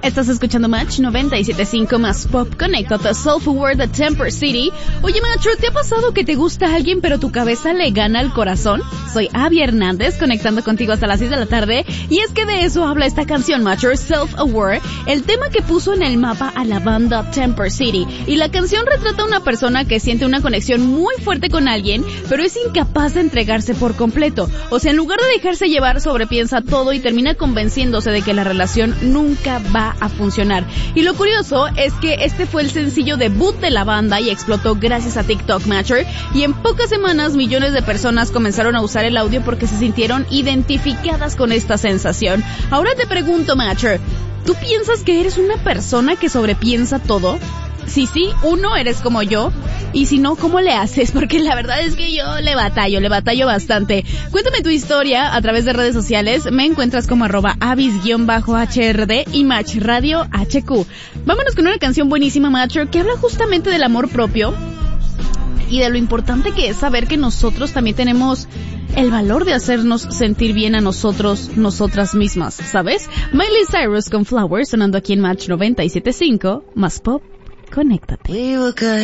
Estás escuchando Match 97.5 más Pop. Conéctate, Self-Aware de Temper City. Oye, Macho, ¿te ha pasado que te gusta alguien pero tu cabeza le gana al corazón? Soy Abby Hernández, conectando contigo hasta las 6 de la tarde. Y es que de eso habla esta canción, Macho, Self-Aware, el tema que puso en el mapa a la banda Temper City. Y la canción retrata a una persona que siente una conexión muy fuerte con alguien, pero es incapaz de entregarse por completo. O sea, en lugar de dejarse llevar, sobrepiensa todo y termina convenciéndose de que la relación nunca va a funcionar. Y lo curioso es que este fue el sencillo debut de la banda y explotó gracias a TikTok, Matcher, y en pocas semanas millones de personas comenzaron a usar el audio porque se sintieron identificadas con esta sensación. Ahora te pregunto, Matcher, ¿tú piensas que eres una persona que sobrepiensa todo? Si sí, uno, eres como yo, y si no, ¿cómo le haces? Porque la verdad es que yo le batallo bastante. Cuéntame tu historia a través de redes sociales. Me encuentras como @avis_HRD y Match Radio HQ. Vámonos con una canción buenísima, Matcher, que habla justamente del amor propio y de lo importante que es saber que nosotros también tenemos el valor de hacernos sentir bien a nosotras mismas, ¿sabes? Miley Cyrus con Flowers, sonando aquí en Match 97.5 más Pop. Conéctate.